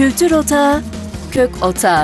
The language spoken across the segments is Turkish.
Kültür Otağı, Kök Otağı.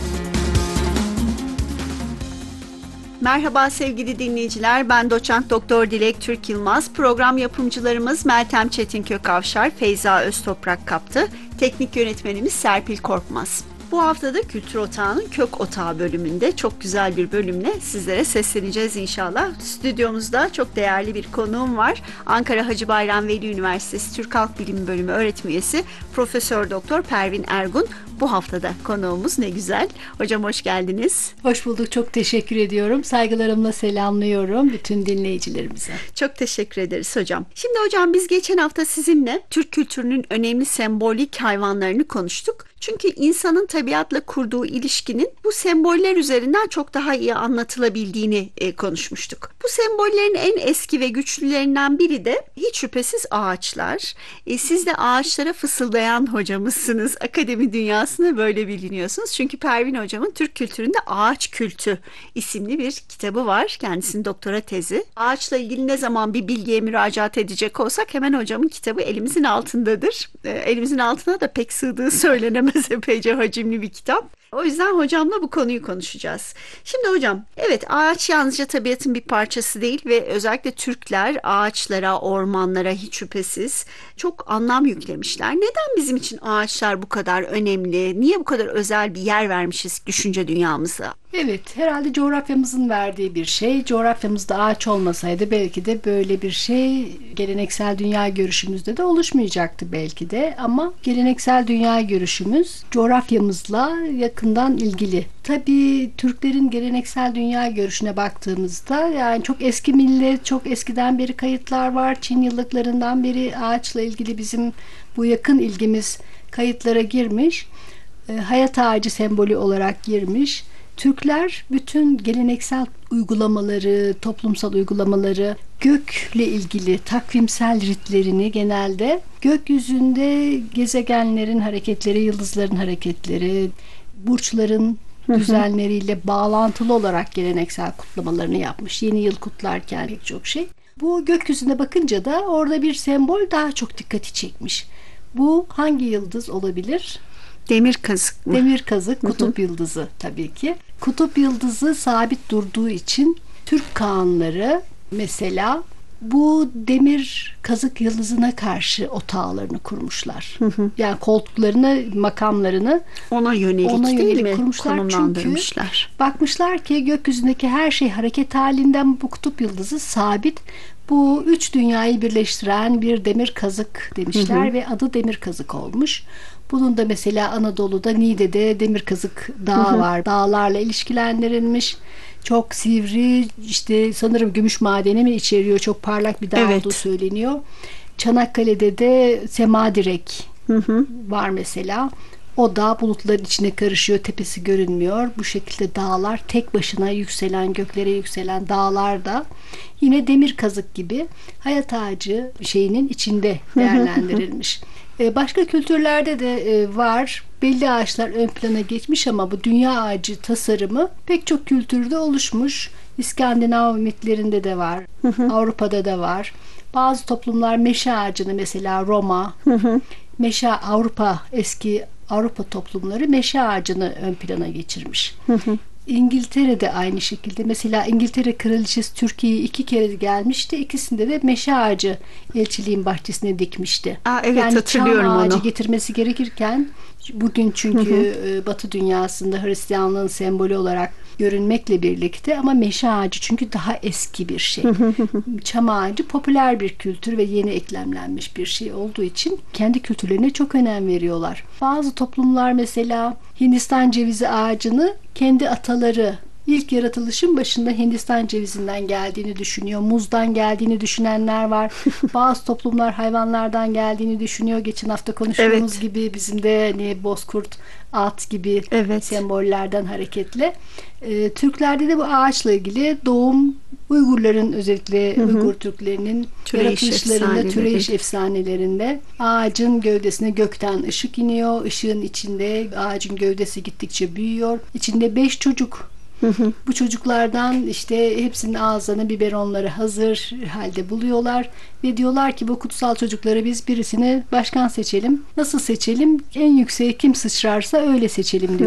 Merhaba sevgili dinleyiciler, ben Doçent Doktor Dilek Türk Yılmaz. Program yapımcılarımız Meltem Çetin Kökavşar, Feyza Öztoprak Kaptı. Teknik yönetmenimiz Serpil Korkmaz. Bu haftada Kültür Otağı'nın Kök Otağı bölümünde çok güzel bir bölümle sizlere sesleneceğiz inşallah. Stüdyomuzda çok değerli bir konuğum var. Ankara Hacı Bayram Veli Üniversitesi Türk Halk Bilimi Bölümü öğretim üyesi Profesör Doktor Pervin Ergun. Bu haftada konuğumuz, ne güzel. Hocam hoş geldiniz. Hoş bulduk. Çok teşekkür ediyorum. Saygılarımla selamlıyorum bütün dinleyicilerimize. Çok teşekkür ederiz hocam. Şimdi hocam biz geçen hafta sizinle Türk kültürünün önemli sembolik hayvanlarını konuştuk. Çünkü insanın tabiatla kurduğu ilişkinin bu semboller üzerinden çok daha iyi anlatılabildiğini konuşmuştuk. Bu sembollerin en eski ve güçlülerinden biri de hiç şüphesiz ağaçlar. Siz de ağaçlara fısıldayan hocamızsınız. Akademi dünyasında böyle biliniyorsunuz. Çünkü Pervin hocamın Türk kültüründe Ağaç Kültü isimli bir kitabı var. Kendisinin doktora tezi. Ağaçla ilgili ne zaman bir bilgiye müracaat edecek olsak hemen hocamın kitabı elimizin altındadır. Elimizin altına da pek sığdığı söylenemez. Epeyce hacimli bir kitap. O yüzden hocamla bu konuyu konuşacağız. Şimdi hocam, evet, ağaç yalnızca tabiatın bir parçası değil ve özellikle Türkler ağaçlara, ormanlara hiç şüphesiz çok anlam yüklemişler. Neden bizim için ağaçlar bu kadar önemli? Niye bu kadar özel bir yer vermişiz düşünce dünyamıza? Evet, herhalde coğrafyamızın verdiği bir şey. Coğrafyamızda ağaç olmasaydı belki de böyle bir şey geleneksel dünya görüşümüzde de oluşmayacaktı belki de. Ama geleneksel dünya görüşümüz coğrafyamızla yakından ilgili. Tabii Türklerin geleneksel dünya görüşüne baktığımızda yani çok eski millet, çok eskiden beri kayıtlar var. Çin yıllıklarından beri ağaçla ilgili bizim bu yakın ilgimiz kayıtlara girmiş. Hayat ağacı sembolü olarak girmiş. Türkler bütün geleneksel uygulamaları, toplumsal uygulamaları, gökle ilgili takvimsel ritlerini genelde gökyüzünde gezegenlerin hareketleri, yıldızların hareketleri, burçların düzenleriyle bağlantılı olarak geleneksel kutlamalarını yapmış. Yeni yıl kutlarken pek çok şey. Bu gökyüzüne bakınca da orada bir sembol daha çok dikkati çekmiş. Bu hangi yıldız olabilir? Demir kazık mı? Demir kazık, kutup yıldızı tabii ki. Kutup yıldızı sabit durduğu için Türk kağanları mesela bu demir kazık yıldızına karşı otağlarını kurmuşlar. Yani koltuklarını, makamlarını ona yönelik kurmuşlar. konumlandırmışlar. Çünkü bakmışlar ki gökyüzündeki her şey hareket halinden, bu kutup yıldızı sabit. Bu üç dünyayı birleştiren bir demir kazık demişler ve adı demir kazık olmuş. Bunun da mesela Anadolu'da Niğde'de demir kazık dağı var. Dağlarla ilişkilendirilmiş. Çok sivri, işte sanırım gümüş madeni mi içeriyor? Çok parlak bir dağ olduğu söyleniyor. Çanakkale'de de Semadirek var mesela. O dağ bulutların içine karışıyor, tepesi görünmüyor. Bu şekilde dağlar tek başına yükselen, göklere yükselen dağlar da yine demir kazık gibi hayat ağacı şeyinin içinde değerlendirilmiş. Başka kültürlerde de var. Belli ağaçlar ön plana geçmiş ama bu dünya ağacı tasarımı pek çok kültürde oluşmuş. İskandinav mitlerinde de var. Avrupa'da da var. Bazı toplumlar meşe ağacını, mesela Roma, meşe Avrupa, eski Avrupa toplumları meşe ağacını ön plana geçirmiş. İngiltere'de aynı şekilde. Mesela İngiltere Kraliçesi Türkiye'ye 2 kere gelmişti. İkisinde de meşe ağacı elçiliğin bahçesine dikmişti. Evet, yani hatırlıyorum çam ağacı onu. getirmesi gerekirken bugün çünkü Batı dünyasında Hristiyanlığın sembolü olarak görünmekle birlikte ama meşe ağacı çünkü daha eski bir şey. Çam ağacı popüler bir kültür ve yeni eklemlenmiş bir şey olduğu için kendi kültürlerine çok önem veriyorlar. Bazı toplumlar mesela Hindistan cevizi ağacını kendi ataları İlk yaratılışın başında Hindistan cevizinden geldiğini düşünüyor. Muzdan geldiğini düşünenler var. Bazı toplumlar hayvanlardan geldiğini düşünüyor. Geçen hafta konuştuğumuz gibi bizim de hani bozkurt, at gibi sembollerden hareketle. Türklerde de bu ağaçla ilgili doğum, Uygurların özellikle Uygur Türklerinin yaratılışlarında, türeyiş efsanelerinde ağacın gövdesine gökten ışık iniyor. Işığın içinde ağacın gövdesi gittikçe büyüyor. İçinde 5 çocuk Bu çocuklardan işte hepsinin ağzına biberonları hazır halde buluyorlar ve diyorlar ki bu kutsal çocukları biz birisini başkan seçelim. Nasıl seçelim? En yükseğe kim sıçrarsa öyle seçelim diyor.